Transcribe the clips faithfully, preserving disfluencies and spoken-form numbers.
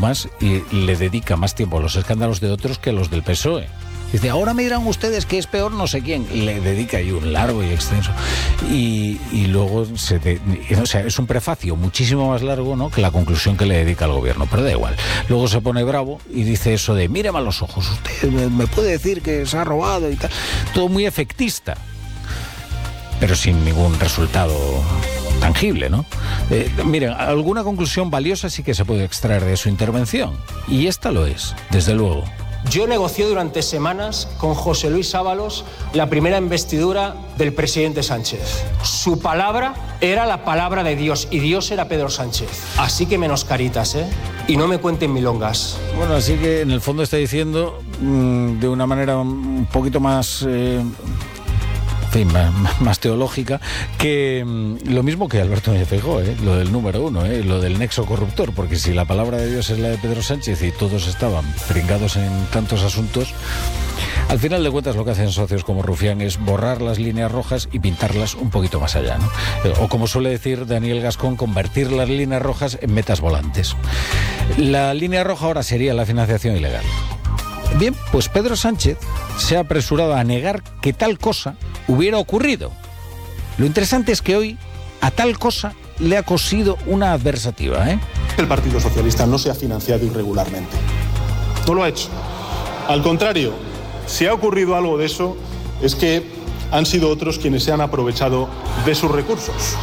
más y le dedica más tiempo a los escándalos de otros que a los del P S O E. Dice, ahora me dirán ustedes que es peor no sé quién. Le dedica ahí un largo y extenso. Y, y luego, se de, o sea, es un prefacio muchísimo más largo, ¿no?, que la conclusión que le dedica al gobierno. Pero da igual. Luego se pone bravo y dice eso de, míreme a los ojos, usted me, me puede decir que se ha robado y tal. Todo muy efectista, pero sin ningún resultado tangible, ¿no? Eh, miren, alguna conclusión valiosa sí que se puede extraer de su intervención. Y esta lo es, desde luego. Yo negocié durante semanas con José Luis Ábalos la primera investidura del presidente Sánchez. Su palabra era la palabra de Dios y Dios era Pedro Sánchez. Así que menos caritas, ¿eh? Y no me cuenten milongas. Bueno, así que en el fondo está diciendo mmm, de una manera un poquito más... Eh, en fin, más, más teológica, que mmm, lo mismo que Alberto Núñez Feijóo, ¿eh? Lo del número uno, ¿eh? Lo del nexo corruptor, porque si la palabra de Dios es la de Pedro Sánchez y todos estaban pringados en tantos asuntos, al final de cuentas lo que hacen socios como Rufián es borrar las líneas rojas y pintarlas un poquito más allá, ¿no? O como suele decir Daniel Gascón, convertir las líneas rojas en metas volantes. La línea roja ahora sería la financiación ilegal. Bien, pues Pedro Sánchez se ha apresurado a negar que tal cosa hubiera ocurrido. Lo interesante es que hoy a tal cosa le ha cosido una adversativa, ¿eh? El Partido Socialista no se ha financiado irregularmente. No lo ha hecho. Al contrario, si ha ocurrido algo de eso, es que han sido otros quienes se han aprovechado de sus recursos.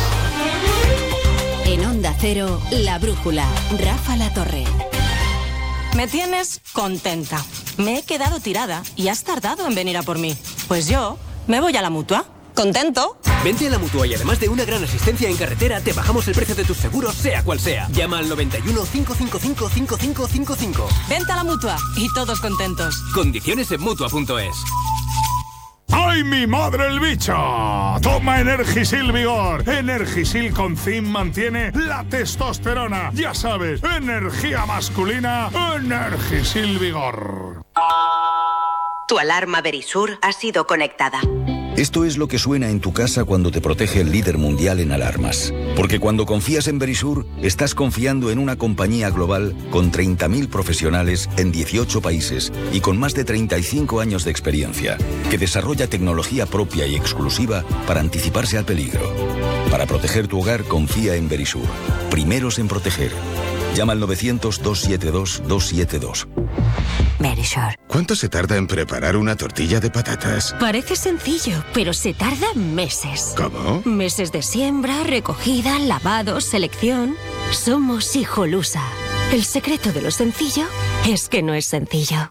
En Onda Cero, La Brújula, Rafa La Torre. Me tienes contenta. Me he quedado tirada y has tardado en venir a por mí. Pues yo me voy a la Mutua. ¿Contento? Vente a la Mutua y además de una gran asistencia en carretera, te bajamos el precio de tus seguros, sea cual sea. Llama al noventa y uno, cinco cinco cinco, cinco cinco cinco cinco. Vente a la Mutua y todos contentos. Condiciones en Mutua punto es. ¡Ay, mi madre el bicho! Toma Energisil Vigor. Energisil con zinc mantiene la testosterona. Ya sabes, energía masculina, Energisil Vigor. Tu alarma Verisur ha sido conectada. Esto es lo que suena en tu casa cuando te protege el líder mundial en alarmas. Porque cuando confías en Verisur, estás confiando en una compañía global con treinta mil profesionales en dieciocho países y con más de treinta y cinco años de experiencia, que desarrolla tecnología propia y exclusiva para anticiparse al peligro. Para proteger tu hogar, confía en Verisur. Primeros en proteger. Llama al novecientos, doscientos setenta y dos, doscientos setenta y dos. Verisur. ¿Cuánto se tarda en preparar una tortilla de patatas? Parece sencillo, pero se tarda meses. ¿Cómo? Meses de siembra, recogida, lavado, selección. Somos Hijolusa. El secreto de lo sencillo es que no es sencillo.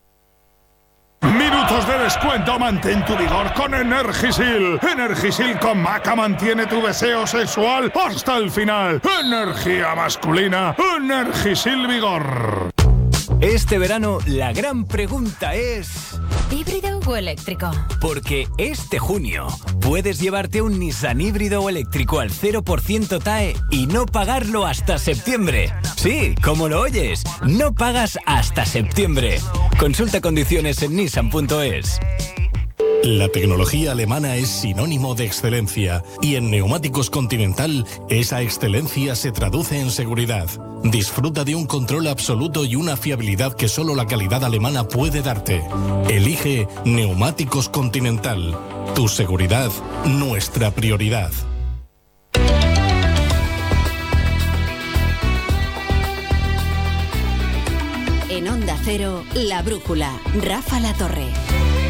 Minutos de descuento, mantén tu vigor con Energisil. Energisil con maca mantiene tu deseo sexual hasta el final. Energía masculina, Energisil Vigor. Este verano la gran pregunta es... ¿híbrido o eléctrico? Porque este junio puedes llevarte un Nissan híbrido o eléctrico al cero por ciento T A E y no pagarlo hasta septiembre. Sí, como lo oyes, no pagas hasta septiembre. Consulta condiciones en nissan punto es. La tecnología alemana es sinónimo de excelencia y en Neumáticos Continental esa excelencia se traduce en seguridad. Disfruta de un control absoluto y una fiabilidad que solo la calidad alemana puede darte. Elige Neumáticos Continental. Tu seguridad, nuestra prioridad. En Onda Cero, La Brújula, Rafa La Torre.